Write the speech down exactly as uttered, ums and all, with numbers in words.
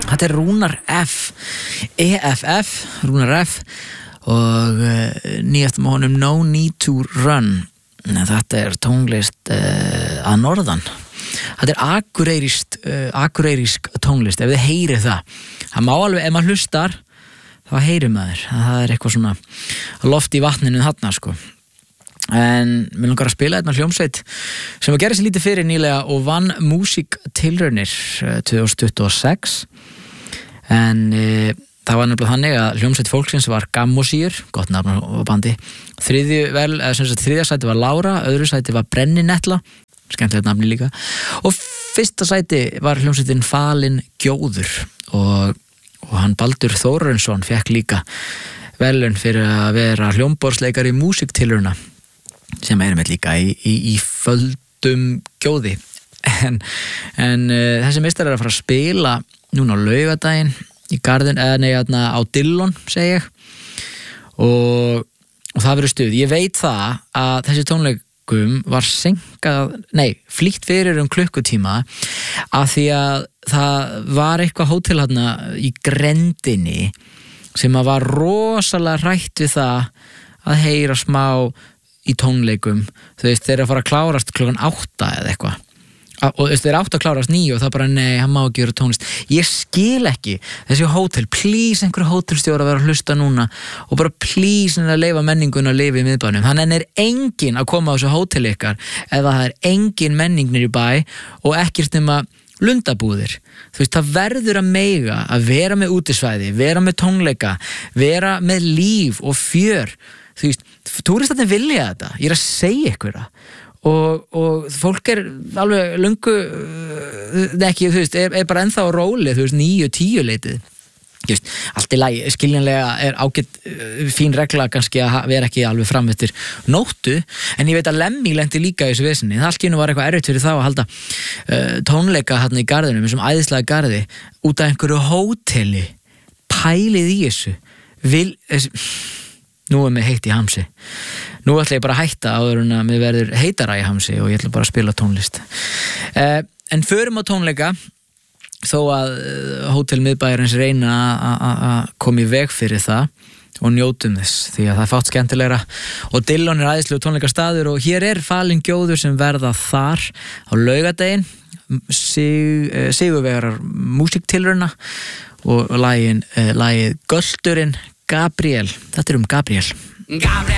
Þetta er Rúnar F E F F, Rúnar F og uh, nýjast með honum No Need to Run. Þetta er tónlist uh, að norðan. Þetta er akureyrískt uh, akureyrísk tónlist, ef þið heyrið það. Það má alveg, ef maður hlustar þá heyrir maður, það er eitthvað svona loft í vatninu þarna sko. En mér langar að spila hérna hljómsveit sem að gera sér lítið fyrir nýlega og vann músíktilraunir tvö þúsund tuttugu og sex. En e, það var nefnilega þannig að hljómsveit fólksins var Gammosíur, gott nafn á bandi. Þriðju vel, eða sem sagt þriðja sæti var Lára, öðru sæti var Brenninetla, skemmtilegt nafni líka. Og fyrsta sæti var hljómsveitin Falin Gjóður og, og hann Baldur Þórarinsson fekk líka velun fyrir að vera hljómborðsleikari músíktilrauna sem er með líka í, í, í földum gjóði. En, en uh, þessi meistar er að fara að spila núna á laugardaginn í garðin, eða nei, á Dillon, segi ég. Og, og það verður stuð. Ég veit það að þessi tónleikum var senkað, nei, flýtt fyrir um klukkutíma af því að það var eitthvað hótel þarna í grendinni sem að var rosalega hrætt við það að heyra smá í tónleikum, þú veist, þeir eru að fara að klárast klukkan átta eða eitthvað og þú veist, þeir eru átta að klárast níu og það bara, nei, hann má ekki vera tónlist. Ég skil ekki þessi hótel, please einhverju hótelstjóra að vera að hlusta núna og bara please að leyfa menningun að lifa í miðbænum. Þannig er engin að koma á þessu hótel ykkar ef það er engin menningnir í bæ og ekkert nema lundabúðir. Þú veist, það verður að mega að vera með útisvæði, vera með tónleika, vera með líf og fjör. Þú veist, túristarnir vilja þetta, ég er að segja ykkur það og, og fólk er alveg löngu ekki, þú veist, er, er bara ennþá á róli, þú veist, níu, tíu leitið. Þú veist, allt í lagi, skiljanlega er ágætt fín regla kannski að vera ekki alveg fram eftir nóttu, en ég veit að Lemmy lenti líka í þessu vesinni. Það allt í einu var eitthvað erfitt fyrir þá að halda uh, tónleika hérna í garðinum, þessum æðislega garði, út af einhverju hóteli. Pælið í þessu. Vil, þessu Nú er mér heitt í hamsi. Nú ætla ég bara að hætta áður en að mér verður heitara í hamsi og ég ætla bara að spila tónlist. Uh, en förum á tónleika, þó að uh, Hótel Miðbæjarins reyna að koma í veg fyrir það og njótum þess, því að það er fátt skemmtilegra. Og Dillon er æðislegu tónleikastaður og hér er Falin Gjóður sem verða þar á laugardaginn, sig, uh, sigurvegarar músíktilrauna og lagin, uh, lagið Göldurinn Gabriel. Þetta er um Gabriel. Gabriel